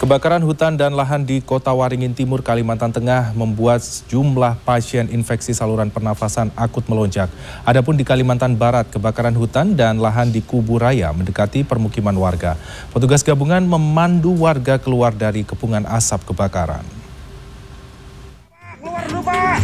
Kebakaran hutan dan lahan di Kota Waringin Timur, Kalimantan Tengah membuat jumlah pasien infeksi saluran pernafasan akut melonjak. Adapun di Kalimantan Barat, kebakaran hutan dan lahan di Kubu Raya mendekati permukiman warga. Petugas gabungan memandu warga keluar dari kepungan asap kebakaran. Keluar dulu, Pak.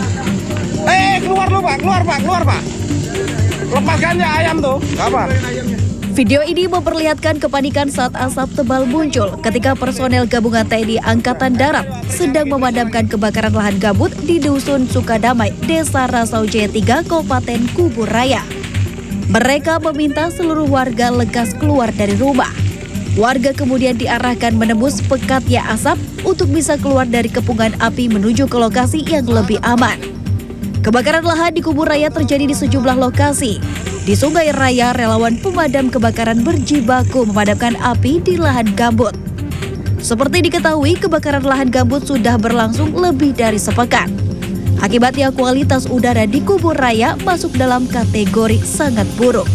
Keluar, Pak. Lepaskan ya ayam tuh. Apa? Video ini memperlihatkan kepanikan saat asap tebal muncul ketika personel gabungan TNI Angkatan Darat sedang memadamkan kebakaran lahan gambut di Dusun Sukadamai, Desa Rasau Jaya 3, Kabupaten Kubu Raya. Mereka meminta seluruh warga lekas keluar dari rumah. Warga kemudian diarahkan menembus pekatnya asap untuk bisa keluar dari kepungan api menuju ke lokasi yang lebih aman. Kebakaran lahan di Kubu Raya terjadi di sejumlah lokasi. Di Sungai Raya, relawan pemadam kebakaran berjibaku memadamkan api di lahan gambut. Seperti diketahui, kebakaran lahan gambut sudah berlangsung lebih dari sepekan. Akibatnya kualitas udara di Kubu Raya masuk dalam kategori sangat buruk.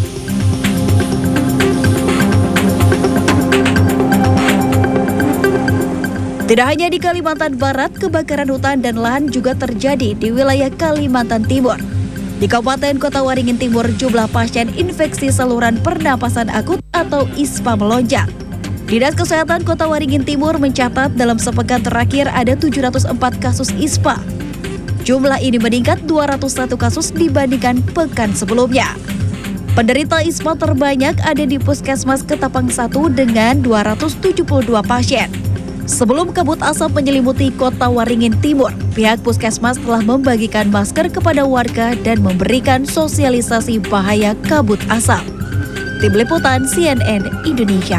Tidak hanya di Kalimantan Barat, kebakaran hutan dan lahan juga terjadi di wilayah Kalimantan Timur. Di Kabupaten Kota Waringin Timur, jumlah pasien infeksi saluran pernapasan akut atau ISPA melonjak. Dinas Kesehatan Kota Waringin Timur mencatat dalam sepekan terakhir ada 704 kasus ISPA. Jumlah ini meningkat 201 kasus dibandingkan pekan sebelumnya. Penderita ISPA terbanyak ada di Puskesmas Ketapang 1 dengan 272 pasien. Sebelum kabut asap menyelimuti Kota Waringin Timur, pihak Puskesmas telah membagikan masker kepada warga dan memberikan sosialisasi bahaya kabut asap. Tim Liputan CNN Indonesia.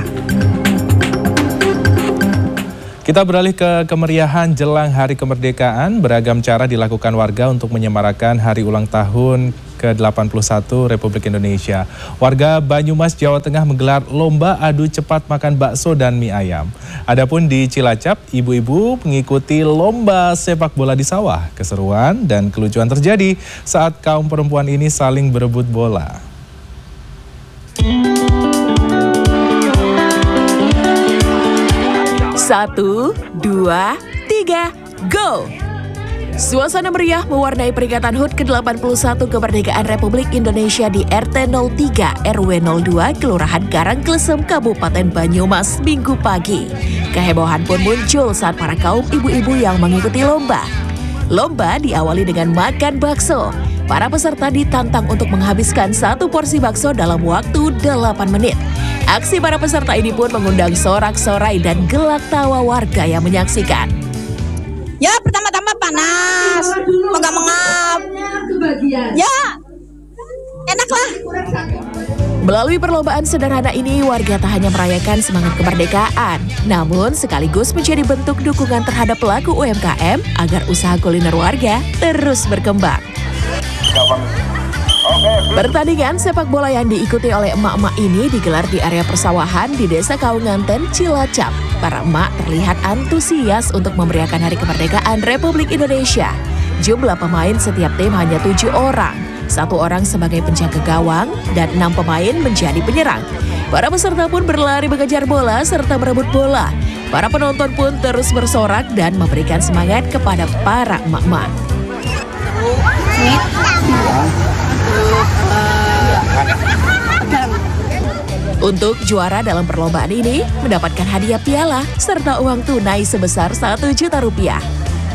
Kita beralih ke kemeriahan jelang Hari Kemerdekaan. Beragam cara dilakukan warga untuk menyemarakan hari ulang tahun ke-81 Republik Indonesia. Warga Banyumas, Jawa Tengah menggelar lomba adu cepat makan bakso dan mie ayam. Adapun di Cilacap, ibu-ibu mengikuti lomba sepak bola di sawah. Keseruan dan kelucuan terjadi saat kaum perempuan ini saling berebut bola. Satu, dua, tiga, go! Suasana meriah mewarnai peringatan HUT ke-81 Kemerdekaan Republik Indonesia di RT 03 RW 02 Kelurahan Karangklesem, Kabupaten Banyumas, Minggu pagi. Kehebohan pun muncul saat para kaum ibu-ibu yang mengikuti lomba. Lomba diawali dengan makan bakso. Para peserta ditantang untuk menghabiskan satu porsi bakso dalam waktu 8 menit. Aksi para peserta ini pun mengundang sorak-sorai dan gelak tawa warga yang menyaksikan. Ya, pertama-tama panas, mengap-mengap. Ya, enak lah. Melalui perlombaan sederhana ini, warga tak hanya merayakan semangat kemerdekaan, namun sekaligus menjadi bentuk dukungan terhadap pelaku UMKM agar usaha kuliner warga terus berkembang. Pertandingan sepak bola yang diikuti oleh emak-emak ini digelar di area persawahan di Desa Kaunganten, Cilacap. Para emak terlihat antusias untuk memeriahkan Hari Kemerdekaan Republik Indonesia. Jumlah pemain setiap tim hanya 7 orang. 1 orang sebagai penjaga gawang dan 6 pemain menjadi penyerang. Para peserta pun berlari mengejar bola serta merebut bola. Para penonton pun terus bersorak dan memberikan semangat kepada para emak-emak. Untuk juara dalam perlombaan ini mendapatkan hadiah piala serta uang tunai sebesar Rp1.000.000.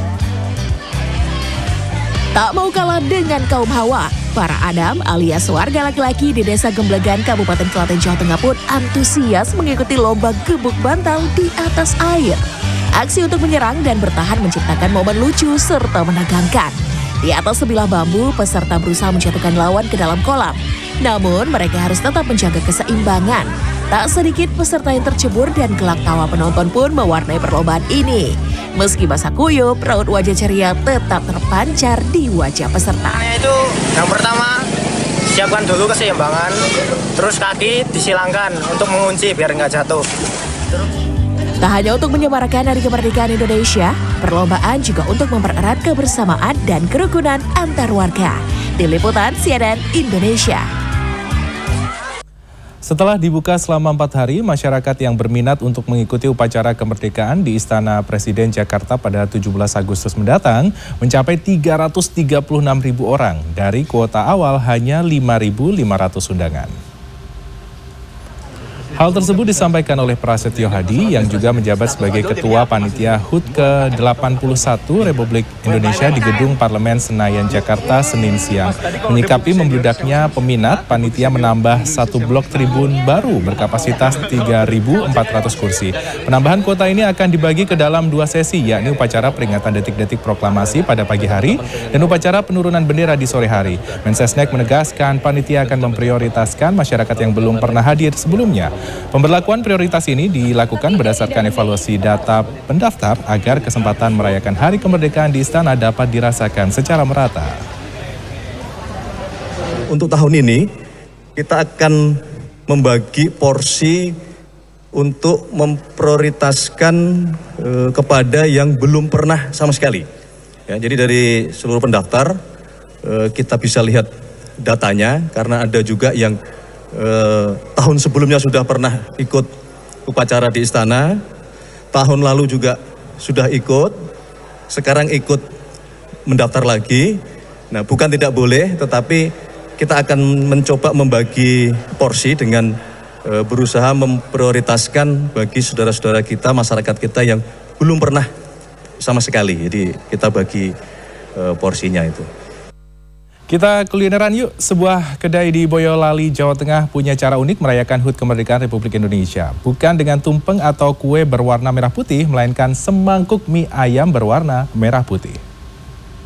Tak mau kalah dengan kaum Hawa, para Adam alias warga laki-laki di Desa Gemblegan, Kabupaten Klaten, Jawa Tengah pun antusias mengikuti lomba gebuk bantal di atas air. Aksi untuk menyerang dan bertahan menciptakan momen lucu serta menegangkan. Di atas sebilah bambu, peserta berusaha menjatuhkan lawan ke dalam kolam. Namun, mereka harus tetap menjaga keseimbangan. Tak sedikit peserta yang tercebur dan gelak tawa penonton pun mewarnai perlombaan ini. Meski basah kuyup, raut wajah ceria tetap terpancar di wajah peserta. Itu yang pertama, siapkan dulu keseimbangan, terus kaki disilangkan untuk mengunci biar nggak jatuh. Tak hanya untuk menyemarakan Hari Kemerdekaan Indonesia, perlombaan juga untuk mempererat kebersamaan dan kerukunan antar warga. Tim Liputan CNN Indonesia. Setelah dibuka selama 4 hari, masyarakat yang berminat untuk mengikuti upacara kemerdekaan di Istana Presiden Jakarta pada 17 Agustus mendatang mencapai 336.000 orang dari kuota awal hanya 5.500 undangan. Hal tersebut disampaikan oleh Prasetyo Hadi yang juga menjabat sebagai Ketua Panitia HUT ke-81 Republik Indonesia di Gedung Parlemen Senayan, Jakarta, Senin siang. Menyikapi membludaknya peminat, panitia menambah 1 blok tribun baru berkapasitas 3.400 kursi. Penambahan kuota ini akan dibagi ke dalam 2 sesi, yakni upacara peringatan detik-detik proklamasi pada pagi hari dan upacara penurunan bendera di sore hari. Mensesnek menegaskan panitia akan memprioritaskan masyarakat yang belum pernah hadir sebelumnya. Pemberlakuan prioritas ini dilakukan berdasarkan evaluasi data pendaftar agar kesempatan merayakan Hari Kemerdekaan di Istana dapat dirasakan secara merata. Untuk tahun ini, kita akan membagi porsi untuk memprioritaskan kepada yang belum pernah sama sekali. Ya, jadi dari seluruh pendaftar, kita bisa lihat datanya, karena ada juga yang tahun sebelumnya sudah pernah ikut upacara di istana, tahun lalu juga sudah ikut, sekarang ikut mendaftar lagi. Nah, bukan tidak boleh, tetapi kita akan mencoba membagi porsi dengan berusaha memprioritaskan bagi saudara-saudara kita, masyarakat kita yang belum pernah sama sekali. Jadi kita bagi porsinya itu. Kita kulineran yuk. Sebuah kedai di Boyolali, Jawa Tengah punya cara unik merayakan HUT Kemerdekaan Republik Indonesia. Bukan dengan tumpeng atau kue berwarna merah putih, melainkan semangkuk mie ayam berwarna merah putih.